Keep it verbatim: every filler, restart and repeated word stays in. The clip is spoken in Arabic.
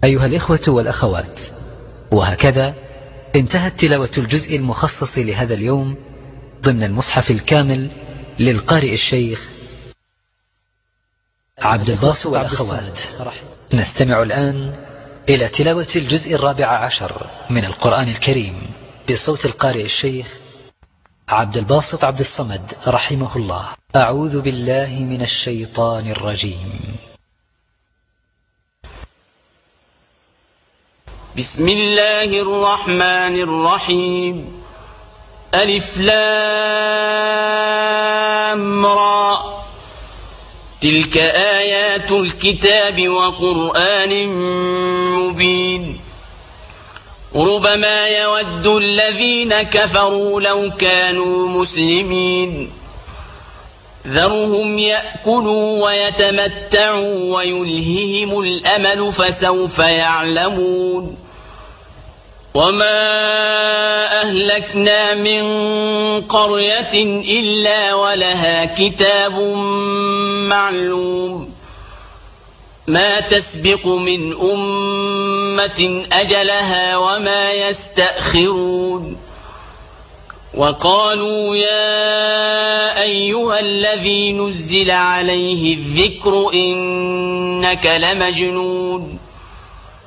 أيها الإخوة والأخوات، وهكذا انتهت تلاوة الجزء المخصص لهذا اليوم ضمن المصحف الكامل للقارئ الشيخ عبد الباسط عبد الصمد. نستمع الآن إلى تلاوة الجزء الرابع عشر من القرآن الكريم بصوت القارئ الشيخ عبد الباسط عبد الصمد رحمه الله. أعوذ بالله من الشيطان الرجيم. بسم الله الرحمن الرحيم. ألف لام را. تلك آيات الكتاب وقرآن مبين. ربما يود الذين كفروا لو كانوا مسلمين. ذرهم يأكلوا ويتمتعوا ويلههم الأمل فسوف يعلمون. وما أهلكنا من قرية إلا ولها كتاب معلوم. ما تسبق من أمة أجلها وما يستأخرون. وقالوا يا أيها الذي نزل عليه الذكر إنك لمجنون.